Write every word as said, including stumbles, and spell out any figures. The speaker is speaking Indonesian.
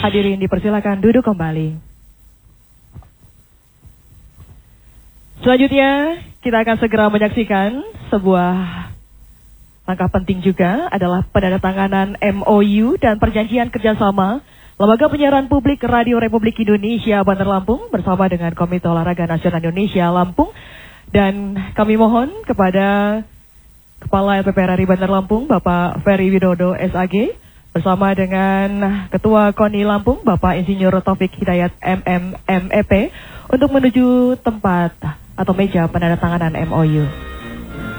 Hadirin dipersilakan duduk kembali. Selanjutnya kita akan segera menyaksikan sebuah langkah penting juga adalah penandatanganan M O U dan perjanjian kerjasama Lembaga Penyiaran Publik Radio Republik Indonesia Bandar Lampung bersama dengan Komite Olahraga Nasional Indonesia Lampung. Dan kami mohon kepada Kepala L P P R R I Bandar Lampung Bapak Ferry Widodo S A G bersama dengan Ketua KONI Lampung Bapak Insinyur Taufik Hidayat M M M E P untuk menuju tempat atau meja penandatanganan M O U.